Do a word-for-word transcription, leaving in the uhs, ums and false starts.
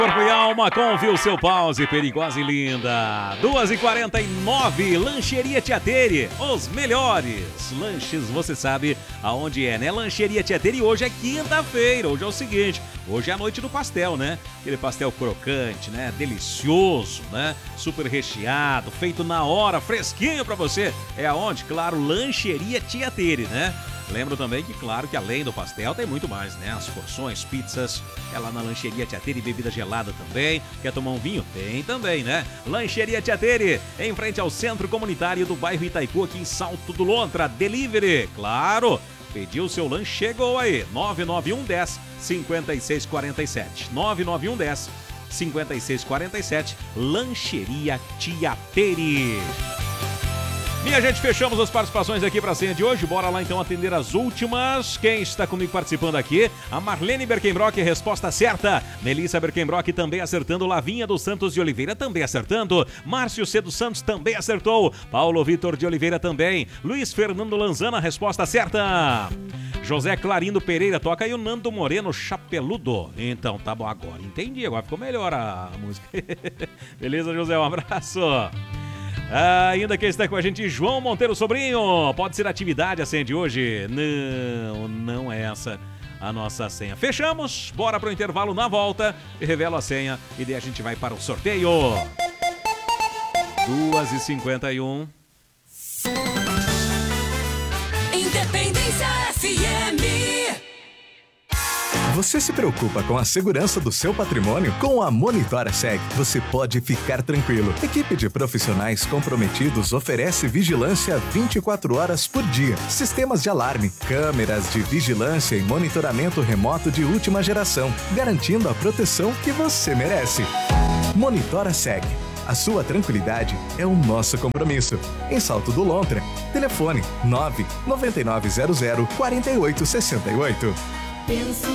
Corpo e alma com Viu Seu Pause, perigosa e linda. duas e quarenta e nove, Lancheria Tiateri, os melhores lanches, você sabe aonde é, né? Lancheria Tiateri, hoje é quinta-feira, hoje é o seguinte, hoje é a noite do pastel, né? Aquele pastel crocante, né? Delicioso, né? Super recheado, feito na hora, fresquinho pra você. É aonde? Claro, Lancheria Tiateri, né? Lembro também que, claro, que além do pastel tem muito mais, né? As porções, pizzas, é lá na Lancheria Tiateri, bebida gelada também. Quer tomar um vinho? Tem também, né? Lancheria Tiateri, em frente ao Centro Comunitário do bairro Itaipu, aqui em Salto do Lontra. Delivery, claro! Pediu seu lanche, chegou aí. nove nove um dez, cinquenta e seis quarenta e sete. nove nove um dez, cinquenta e seis quarenta e sete. Lancheria Tiateri. Minha gente, fechamos as participações aqui para a senha de hoje. Bora lá então atender as últimas. Quem está comigo participando aqui? A Marlene Berkenbrock, resposta certa. Melissa Berkenbrock também acertando. Lavinha dos Santos de Oliveira também acertando. Márcio C. dos Santos também acertou. Paulo Vitor de Oliveira também. Luiz Fernando Lanzana, resposta certa. José Clarindo Pereira, toca aí o Nando Moreno Chapeludo. Então, tá bom, agora entendi, agora ficou melhor a música. Beleza, José, um abraço. Ah, ainda quem está com a gente, João Monteiro Sobrinho. Pode ser atividade a senha de hoje? Não, não é essa a nossa senha. Fechamos, bora pro intervalo, na volta eu revelo a senha e daí a gente vai para o sorteio. duas e cinquenta e um. Independência F M. Você se preocupa com a segurança do seu patrimônio? Com a Monitora Seg, você pode ficar tranquilo. Equipe de profissionais comprometidos oferece vigilância vinte e quatro horas por dia. Sistemas de alarme, câmeras de vigilância e monitoramento remoto de última geração, garantindo a proteção que você merece. Monitora Seg. A sua tranquilidade é o nosso compromisso. Em Salto do Lontra, telefone nove nove nove zero zero quatro oito seis oito.